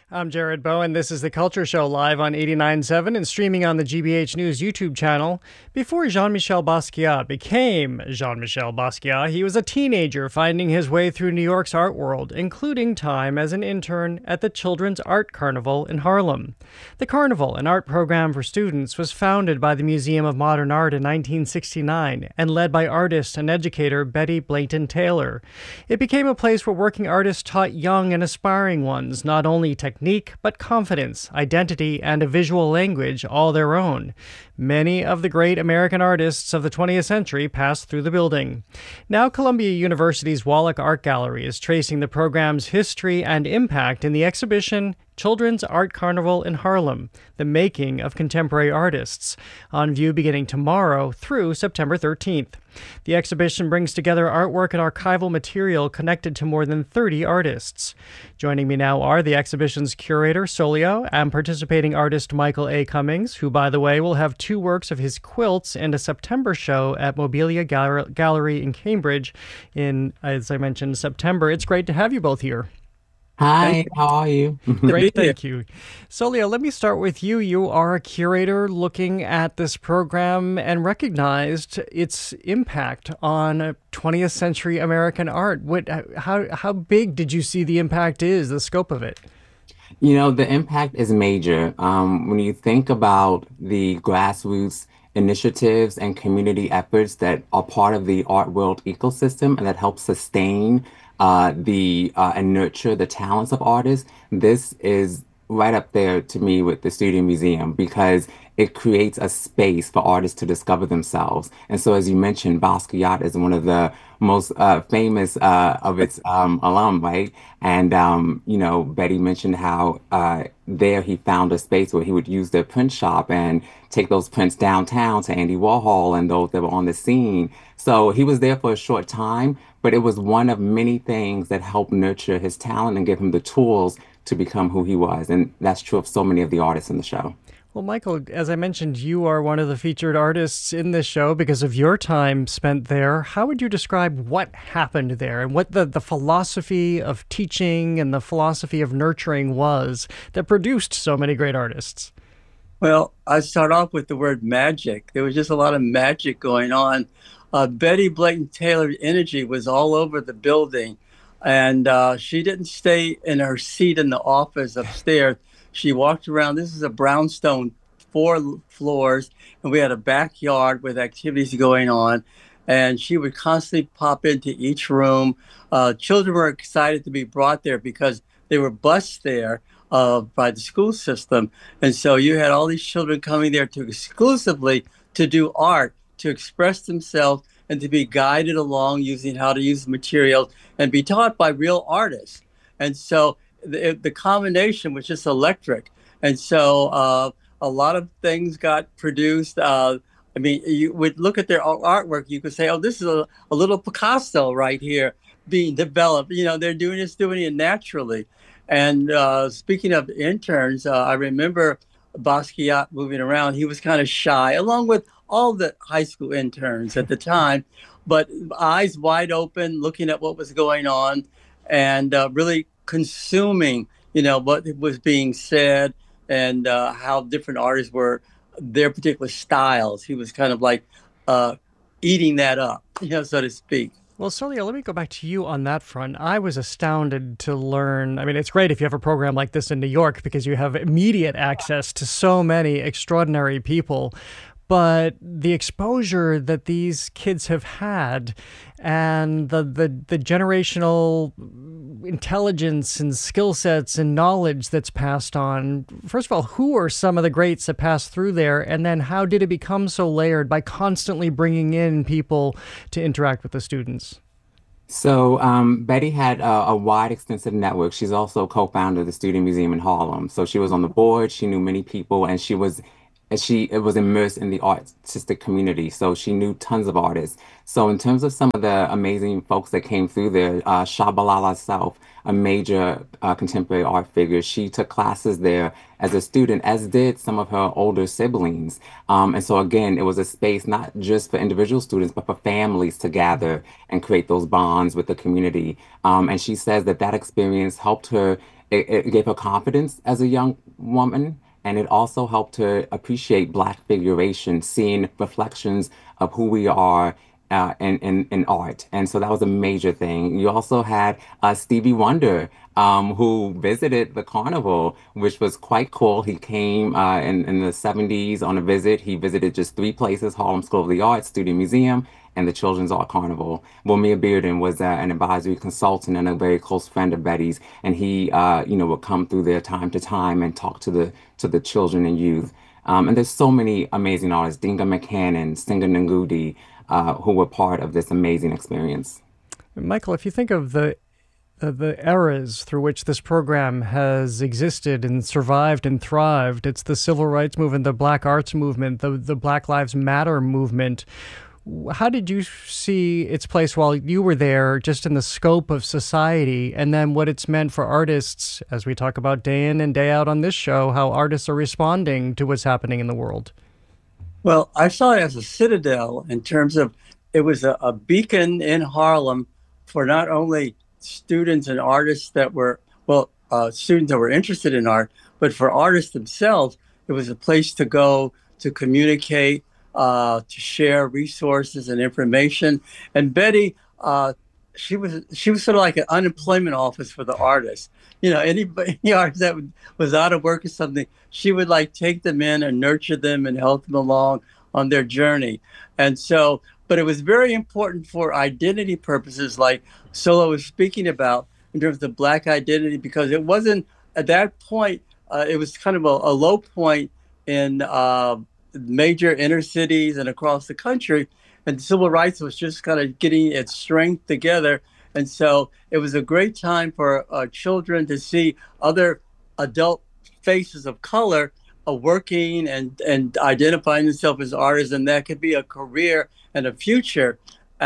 I'm Jared Bowen. This is the Culture Show live on 89.7 and streaming on the GBH News YouTube channel. Before Jean-Michel Basquiat became Jean-Michel Basquiat, he was a teenager finding his way through New York's art world, including time as an intern at the Children's Art Carnival in Harlem. The carnival, an art program for students, was founded by the Museum of Modern Art in 1969 and led by artist and educator Betty Blayton Taylor. It became a place where working artists taught young and aspiring ones not only technique, but confidence, identity, and a visual language all their own. Many of the great American artists of the 20th century passed through the building. Now Columbia University's Wallach Art Gallery is tracing the program's history and impact in the exhibition Children's Art Carnival in Harlem, The Making of Contemporary Artists, on view beginning tomorrow through September 13th. The exhibition brings together artwork and archival material connected to more than 30 artists. Joining me now are the exhibition's curator, Solio, and participating artist Michael A. Cummings, who, by the way, will have two works of his quilts and a September show at Mobilia Gallery in Cambridge in, as I mentioned, September. It's great to have you both here. Hi, how are you? Great, thank you. Solio, let me start with you. You are a curator looking at this program and recognized its impact on 20th century American art. How big did you see the impact is, the scope of it? The impact is major. When you think about the grassroots initiatives and community efforts that are part of the art world ecosystem and that help sustain and nurture the talents of artists, this is right up there to me with the Studio Museum because it creates a space for artists to discover themselves. And so, as you mentioned, Basquiat is one of the most famous of its alum, right? And, Betty mentioned how there he found a space where he would use their print shop and take those prints downtown to Andy Warhol and those that were on the scene. So he was there for a short time, but it was one of many things that helped nurture his talent and give him the tools to become who he was. And that's true of so many of the artists in the show. Well, Michael, as I mentioned, you are one of the featured artists in this show because of your time spent there. How would you describe what happened there and what the philosophy of teaching and the philosophy of nurturing was that produced so many great artists? Well, I start off with the word magic. There was just a lot of magic going on. Betty Blayton Taylor's energy was all over the building, and she didn't stay in her seat in the office upstairs. She walked around. This is a brownstone, 4 floors, and we had a backyard with activities going on. And she would constantly pop into each room. Children were excited to be brought there because they were bused there by the school system. And so you had all these children coming there to exclusively to do art, to express themselves, and to be guided along using how to use materials and be taught by real artists. And so the combination was just electric. And so a lot of things got produced. You would look at their artwork, you could say, oh, this is a little Picasso right here being developed. They're doing it naturally. And speaking of interns, I remember Basquiat moving around. He was kind of shy, along with all the high school interns at the time, but eyes wide open, looking at what was going on and really consuming, what was being said and how different artists were, their particular styles. He was kind of like eating that up, so to speak. Well, Solio, let me go back to you on that front. I was astounded to learn. I mean, it's great if you have a program like this in New York because you have immediate access to so many extraordinary people. But the exposure that these kids have had and the generational intelligence and skill sets and knowledge that's passed on. First of all, who are some of the greats that passed through there? And then how did it become so layered by constantly bringing in people to interact with the students? So Betty had a wide, extensive network. She's also co-founder of the Studio Museum in Harlem. So she was on the board, she knew many people, and she was and it was immersed in the artistic community, so she knew tons of artists. So in terms of some of the amazing folks that came through there, Shabalala South, a major contemporary art figure, she took classes there as a student, as did some of her older siblings. And so again, it was a space not just for individual students, but for families to gather and create those bonds with the community. And she says that that experience helped her, it gave her confidence as a young woman. And it also helped her appreciate Black figuration, seeing reflections of who we are in art. And so that was a major thing. You also had Stevie Wonder, who visited the carnival, which was quite cool. He came in the 70s on a visit. He visited just three places: Harlem School of the Arts, Studio Museum, and the Children's Art Carnival. Wilmir Bearden was an advisory consultant and a very close friend of Betty's, and he, would come through there time to time and talk to the children and youth. And there's so many amazing artists: Dinga McCannon, Singa Ngudi, who were part of this amazing experience. Michael, if you think of the eras through which this program has existed and survived and thrived, it's the civil rights movement, the Black arts movement, the Black Lives Matter movement. How did you see its place while you were there, just in the scope of society, and then what it's meant for artists, as we talk about day in and day out on this show, how artists are responding to what's happening in the world? Well, I saw it as a citadel in terms of it was a beacon in Harlem for not only students and artists that were, students that were interested in art, but for artists themselves. It was a place to go to communicate, to share resources and information. And Betty, she was sort of like an unemployment office for the artists. Any artist that was out of work or something, she would like take them in and nurture them and help them along on their journey. And so, but it was very important for identity purposes, like Solo was speaking about in terms of Black identity, because it wasn't at that point, it was kind of a low point in major inner cities and across the country. And civil rights was just kind of getting its strength together. And so it was a great time for children to see other adult faces of color working and identifying themselves as artists. And that could be a career and a future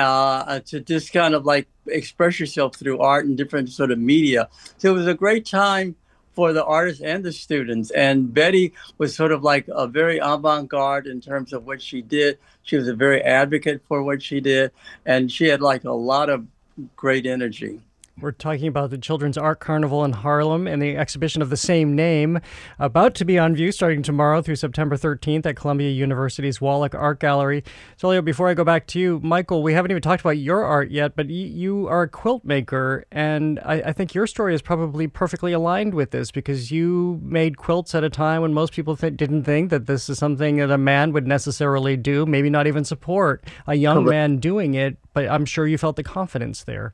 to just kind of like express yourself through art and different sort of media. So it was a great time for the artists and the students. And Betty was sort of like a very avant-garde in terms of what she did. She was a very advocate for what she did. And she had like a lot of great energy. We're talking about the Children's Art Carnival in Harlem and the exhibition of the same name, about to be on view starting tomorrow through September 13th at Columbia University's Wallach Art Gallery. Solio, before I go back to you, Michael, we haven't even talked about your art yet, but you are a quilt maker, and I think your story is probably perfectly aligned with this, because you made quilts at a time when most people didn't think that this is something that a man would necessarily do, maybe not even support a young man doing it, but I'm sure you felt the confidence there.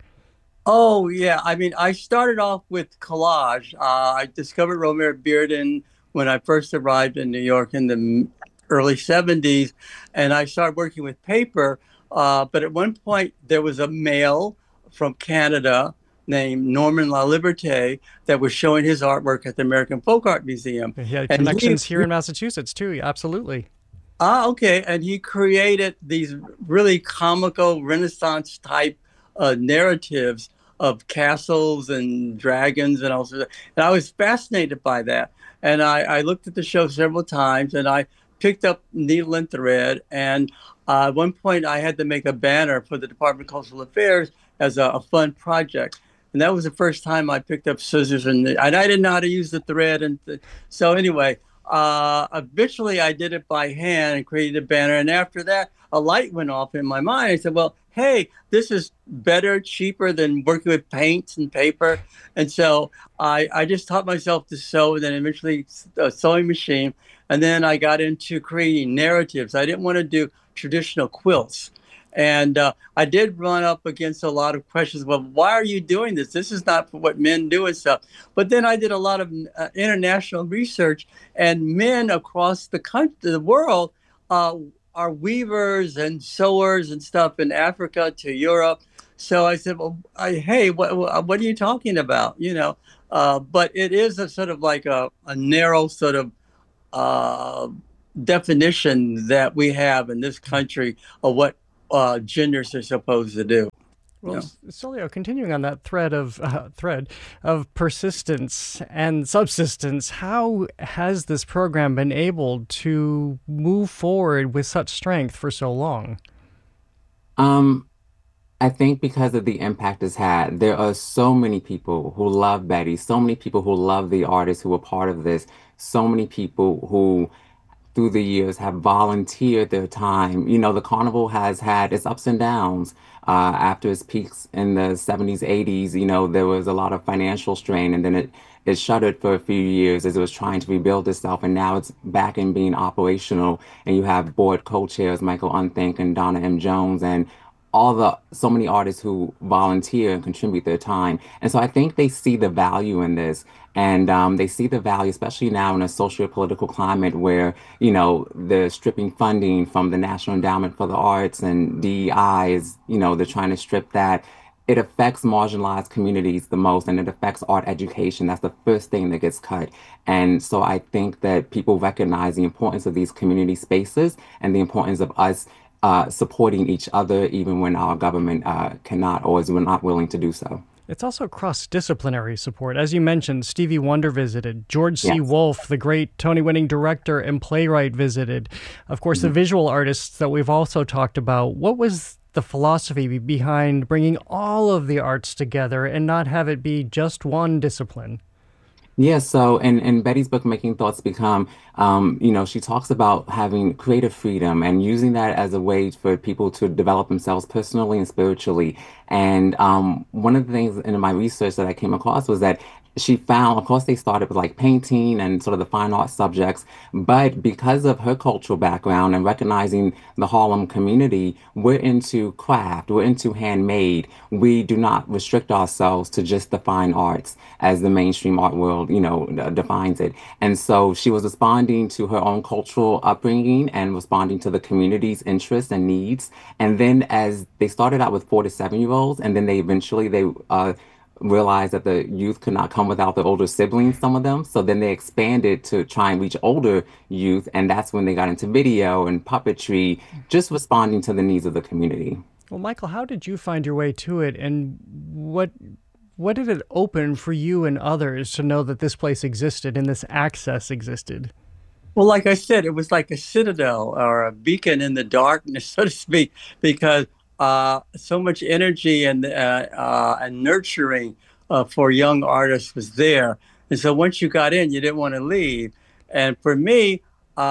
Oh, yeah. I mean, I started off with collage. I discovered Wilmir Bearden when I first arrived in New York in the early 70s, and I started working with paper. But at one point, there was a male from Canada named Norman LaLiberte that was showing his artwork at the American Folk Art Museum. He had connections here in Massachusetts, too. Absolutely. Okay. And he created these really comical Renaissance type narratives of castles and dragons and all sorts of, and I was fascinated by that. And I looked at the show several times, and I picked up needle and thread. And at one point, I had to make a banner for the Department of Cultural Affairs as a fun project. And that was the first time I picked up scissors, and I didn't know how to use the thread. And so anyway, eventually I did it by hand and created a banner. And after that, a light went off in my mind. I said, well, hey, this is better, cheaper than working with paints and paper. And so I just taught myself to sew, and then eventually a sewing machine. And then I got into creating narratives. I didn't want to do traditional quilts. And I did run up against a lot of questions. Well, why are you doing this? This is not what men do and stuff. But then I did a lot of international research, and men across the country, the world, are weavers and sewers and stuff in Africa to Europe. So I said, well, hey, what are you talking about? But it is a sort of like a narrow sort of definition that we have in this country of what genders are supposed to do. Well, Yeah. Solio, continuing on that thread of persistence and subsistence, how has this program been able to move forward with such strength for so long? Um, I think because of the impact it's had, there are so many people who love Betty, so many people who love the artists who were part of this, so many people who through the years have volunteered their time. You know, the carnival has had its ups and downs. After its peaks in the 70s, 80s, you know, there was a lot of financial strain, and then it shuttered for a few years as it was trying to rebuild itself, and now it's back in being operational. And you have board co-chairs Michael Unthink and Donna M. Jones, and so many artists who volunteer and contribute their time. And so I think they see the value in this. And they see the value, especially now in a socio-political climate where, you know, they're stripping funding from the National Endowment for the Arts, and DEI is, you know, they're trying to strip that. It affects marginalized communities the most, and it affects art education. That's the first thing that gets cut. And so I think that people recognize the importance of these community spaces and the importance of us supporting each other, even when our government cannot or is not willing to do so. It's also cross-disciplinary support. As you mentioned, Stevie Wonder visited. George C. Yes. Wolfe, the great Tony-winning director and playwright, visited. Of course, the visual artists that we've also talked about. What was the philosophy behind bringing all of the arts together and not have it be just one discipline? Yeah, so in Betty's book, Making Thoughts Become, you know, she talks about having creative freedom and using that as a way for people to develop themselves personally and spiritually. And one of the things in my research that I came across was that she found, of course, they started with like painting and sort of the fine art subjects, but because of her cultural background and recognizing the Harlem community, we're into craft, we're into handmade. We do not restrict ourselves to just the fine arts as the mainstream art world, you know, defines it. And so she was responding to her own cultural upbringing and responding to the community's interests and needs. And then as they started out with 4 to 7 year olds, and then they realized that the youth could not come without their older siblings, some of them. So then they expanded to try and reach older youth. And that's when they got into video and puppetry, just responding to the needs of the community. Well, Michael, how did you find your way to it, and what did it open for you and others to know that this place existed and this access existed? Well, like I said, it was like a citadel or a beacon in the darkness, so to speak, because so much energy and nurturing for young artists was there. And so once you got in, you didn't want to leave. And for me,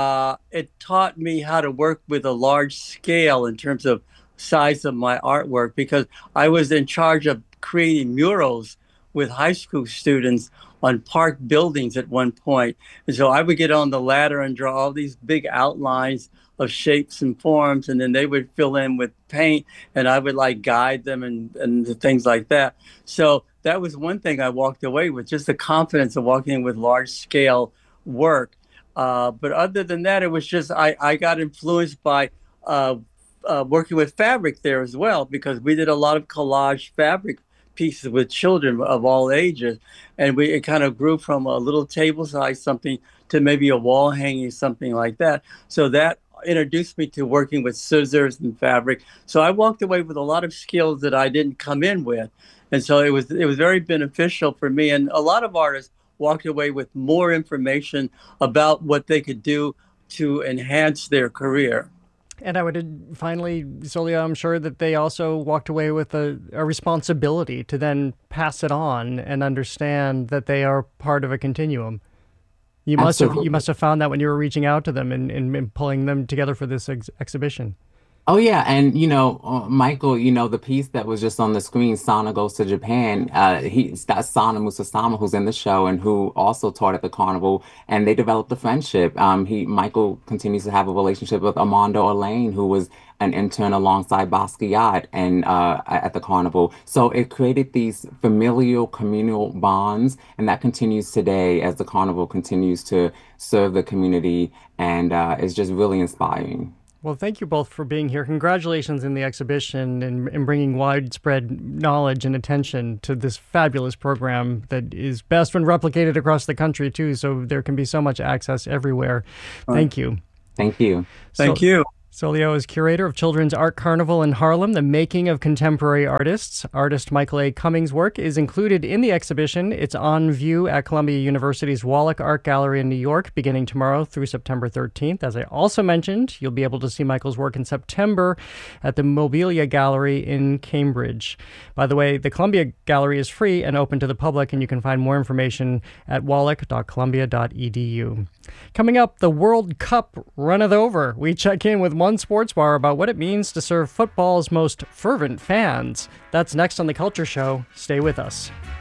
it taught me how to work with a large scale in terms of size of my artwork, because I was in charge of creating murals with high school students on park buildings at one point. And so I would get on the ladder and draw all these big outlines of shapes and forms, and then they would fill in with paint, and I would like guide them and things like that. So that was one thing I walked away with, just the confidence of walking in with large scale work. But other than that, it was just I got influenced by working with fabric there as well, because we did a lot of collage fabric pieces with children of all ages, and it kind of grew from a little table size something to maybe a wall hanging, something like that. So that introduced me to working with scissors and fabric. So I walked away with a lot of skills that I didn't come in with, and so it was very beneficial for me. And a lot of artists walked away with more information about what they could do to enhance their career. And I would finally, Solia, I'm sure that they also walked away with a responsibility to then pass it on and understand that they are part of a continuum. You must have found that when you were reaching out to them and pulling them together for this exhibition. Oh yeah, and you know, Michael, you know, the piece that was just on the screen, Sana Goes to Japan. That's Sana Musasama, who's in the show and who also taught at the carnival, and they developed a friendship. Michael continues to have a relationship with Armando Elaine, who was an intern alongside Basquiat and at the carnival. So it created these familial, communal bonds, and that continues today as the carnival continues to serve the community, and it's just really inspiring. Well, thank you both for being here. Congratulations in the exhibition and bringing widespread knowledge and attention to this fabulous program that is best when replicated across the country, too, so there can be so much access everywhere. Thank you. Thank you. Thank you. Solio is curator of Children's Art Carnival in Harlem, The Making of Contemporary Artists. Artist Michael A. Cummings' work is included in the exhibition. It's on view at Columbia University's Wallach Art Gallery in New York, beginning tomorrow through September 13th. As I also mentioned, you'll be able to see Michael's work in September at the Mobilia Gallery in Cambridge. By the way, the Columbia Gallery is free and open to the public, and you can find more information at wallach.columbia.edu. Coming up, the World Cup runneth over. We check in with one sports bar about what it means to serve football's most fervent fans. That's next on The Culture Show. Stay with us.